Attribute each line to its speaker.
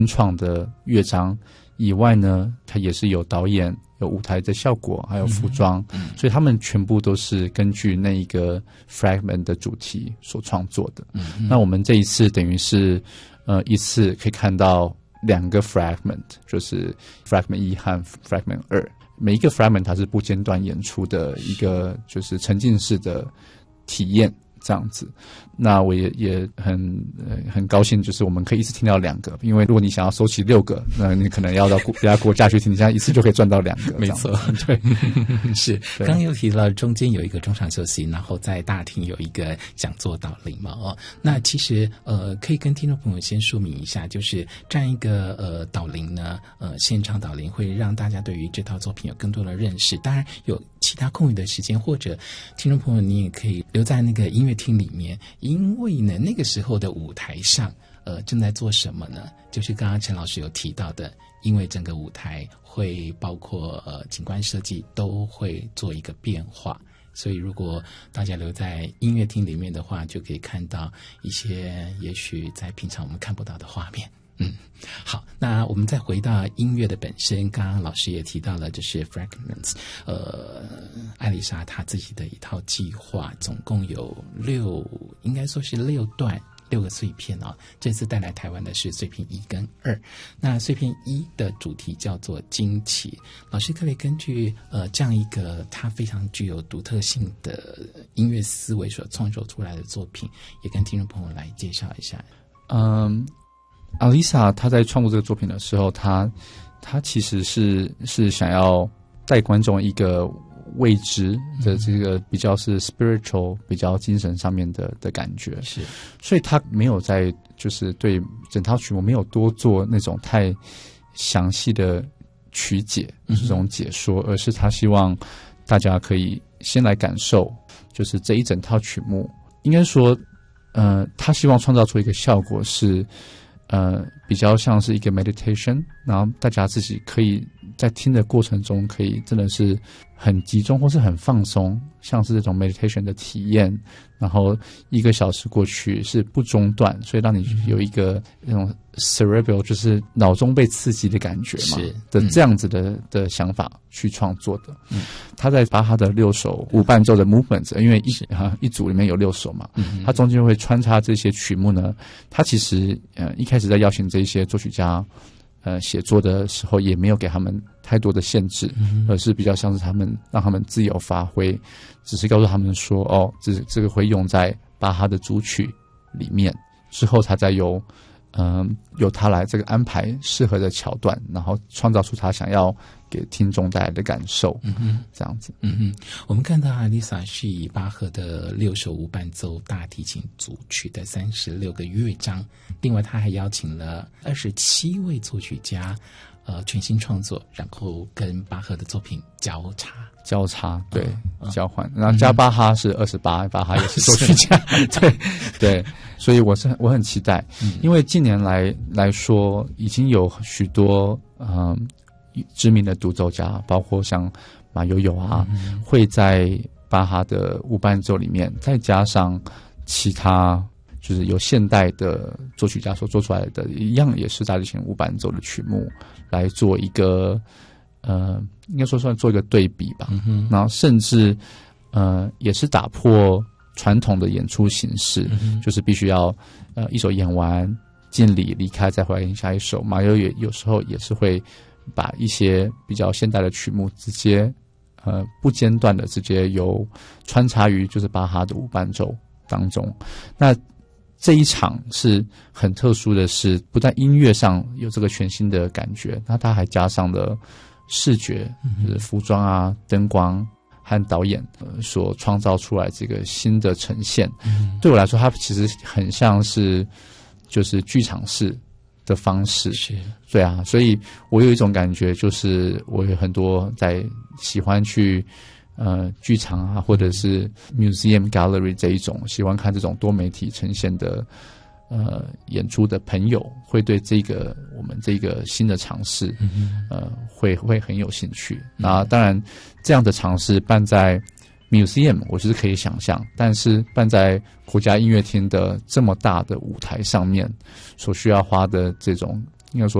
Speaker 1: 创的乐章以外呢，它也是有导演、有舞台的效果，还有服装，所以他们全部都是根据那一个 fragment 的主题所创作的。那我们这一次等于是一次可以看到2个 fragment， 就是 fragment 1和 fragment 2，每一个 fragment 它是不间断演出的一个就是沉浸式的体验。这样子，那我也很高兴，就是我们可以一次听到2个，因为如果你想要收齐6个，那你可能要到别的国家去听，你现在一次就可以赚到2个。
Speaker 2: 没错，对，是。刚刚又提到中间有一个中场休息，然后在大厅有一个讲座导聆嘛，那其实可以跟听众朋友先说明一下，就是这样一个导聆呢，现场导聆会让大家对于这套作品有更多的认识。当然有其他空余的时间，或者听众朋友你也可以留在那个音乐厅里面，因为呢那个时候的舞台上正在做什么呢？就是刚刚陈老师有提到的，因为整个舞台会包括景观设计都会做一个变化，所以如果大家留在音乐厅里面的话，就可以看到一些也许在平常我们看不到的画面。好，那我们再回到音乐的本身，刚刚老师也提到了，就是 Fragments， 艾丽莎她自己的一套计划，总共有应该说是6段，6个碎片啊。这次带来台湾的是碎片1跟2。那碎片1的主题叫做惊奇，老师可不可以根据这样一个它非常具有独特性的音乐思维所创作出来的作品，也跟听众朋友来介绍一下？
Speaker 1: 阿丽莎她在创作这个作品的时候，她其实是想要带观众一个未知的这个比较是 spiritual 比较精神上面的感觉，
Speaker 2: 是，
Speaker 1: 所以她没有在就是对整套曲目没有多做那种太详细的曲解这种解说，而是她希望大家可以先来感受，就是这一整套曲目，应该说她希望创造出一个效果是比较像是一个 meditation， 然后大家自己可以在听的过程中可以真的是很集中或是很放松，像是这种 meditation 的体验，然后1个小时过去是不中断，所以让你有一个那种 cerebral 就是脑中被刺激的感觉嘛，的这样子的想法去创作的。他在巴哈的6首无伴奏的 movements， 因为一组里面有6首嘛，他中间会穿插这些曲目呢，他其实一开始在邀请这些作曲家写作的时候也没有给他们太多的限制，而是比较像是让他们自由发挥，只是告诉他们说这个会用在巴哈的主曲里面，之后他再由他来这个安排适合的桥段，然后创造出他想要给听众带来的感受，这样子。
Speaker 2: 我们看到阿丽莎是以巴赫的6首无伴奏大提琴组曲的36个乐章，另外他还邀请了27位作曲家全新创作，然后跟巴赫的作品交叉，对，交换。然后加巴哈是28，巴哈也是作曲家，
Speaker 1: 对，所以我很期待，因为近年来说，已经有许多知名的独奏家，包括像马友友啊，会在巴哈的无伴奏里面再加上其他就是由现代的作曲家所做出来的一样也是大提琴无伴奏的曲目，来做一个应该说算做一个对比吧。然后甚至也是打破传统的演出形式，就是必须要一首演完敬礼离开再回来演下一首。马友友有时候也是会把一些比较现代的曲目直接不间断的直接由穿插于就是巴哈的无伴奏当中。那这一场是很特殊的是，不但音乐上有这个全新的感觉，那它还加上了视觉，就是服装啊、灯光和导演所创造出来这个新的呈现。对我来说，它其实很像是就是剧场式的方式，对啊，所以我有一种感觉，就是我有很多在喜欢去剧场啊，或者是 museum gallery 这一种喜欢看这种多媒体呈现的演出的朋友，会对我们这个新的尝试会很有兴趣。那当然这样的尝试办在 museum 我就是可以想象，但是办在国家音乐厅的这么大的舞台上面所需要花的这种应该说